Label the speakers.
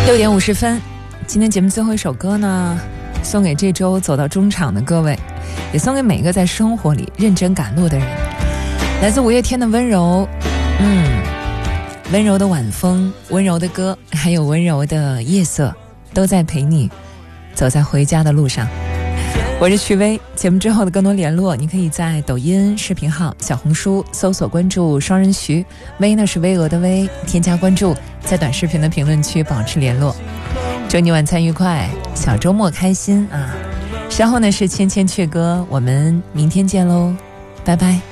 Speaker 1: 6:50，今天节目最后一首歌呢，送给这周走到中场的各位，也送给每个在生活里认真赶路的人。来自五月天的温柔，温柔的晚风，温柔的歌，还有温柔的夜色，都在陪你走在回家的路上。我是徐薇，节目之后的更多联络，你可以在抖音视频号、小红书搜索关注双人徐，薇呢是巍峨的薇，添加关注，在短视频的评论区保持联络。祝你晚餐愉快，小周末开心啊！稍后呢是千千阙歌，我们明天见喽，拜拜。